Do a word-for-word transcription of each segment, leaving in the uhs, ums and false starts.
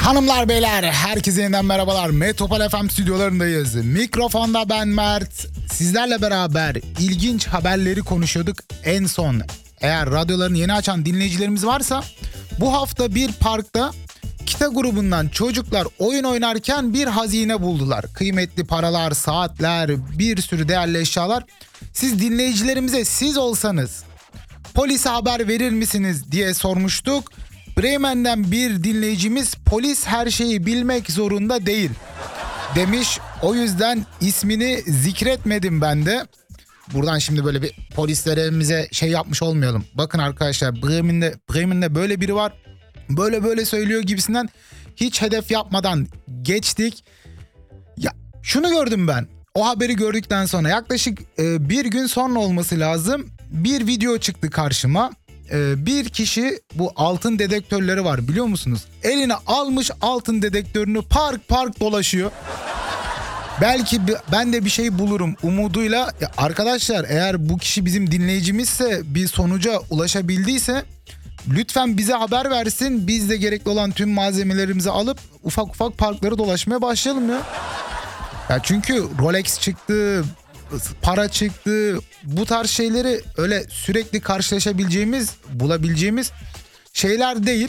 Hanımlar beyler herkese yeniden merhabalar. Metropol F M stüdyolarındayız. Mikrofonda ben Mert. Sizlerle beraber ilginç haberleri konuşuyorduk en son. Eğer radyolarını yeni açan dinleyicilerimiz varsa bu hafta bir parkta Kita grubundan çocuklar oyun oynarken bir hazine buldular. Kıymetli paralar, saatler, bir sürü değerli eşyalar. Siz dinleyicilerimize siz olsanız polise haber verir misiniz diye sormuştuk. Bremen'den bir dinleyicimiz polis her şeyi bilmek zorunda değil demiş. O yüzden ismini zikretmedim ben de. Buradan şimdi böyle bir polislerimize şey yapmış olmayalım. Bakın arkadaşlar Bremen'de, Bremen'de böyle biri var. Böyle böyle söylüyor gibisinden hiç hedef yapmadan geçtik. Ya şunu gördüm ben. O haberi gördükten sonra yaklaşık e, bir gün sonra olması lazım. Bir video çıktı karşıma. E, bir kişi bu altın dedektörleri var biliyor musunuz? Eline almış altın dedektörünü park park dolaşıyor. Belki ben de bir şey bulurum umuduyla. Ya arkadaşlar eğer bu kişi bizim dinleyicimizse, bir sonuca ulaşabildiyse lütfen bize haber versin. Biz de gerekli olan tüm malzemelerimizi alıp ufak ufak parkları dolaşmaya başlayalım ya. Ya çünkü Rolex çıktı, para çıktı. Bu tarz şeyleri öyle sürekli karşılaşabileceğimiz, bulabileceğimiz şeyler değil.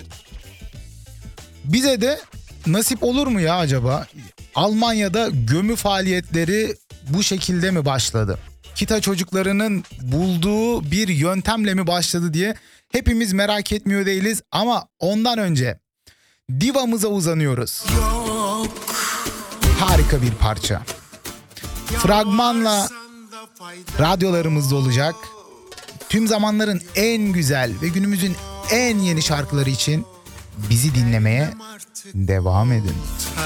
Bize de nasip olur mu ya acaba? Almanya'da gömü faaliyetleri bu şekilde mi başladı? Kita çocuklarının bulduğu bir yöntemle mi başladı diye hepimiz merak etmiyor değiliz. Ama ondan önce divamıza uzanıyoruz. Yok. Harika bir parça. Fragmanla radyolarımızda olacak. Tüm zamanların en güzel ve günümüzün en yeni şarkıları için bizi dinlemeye devam edin.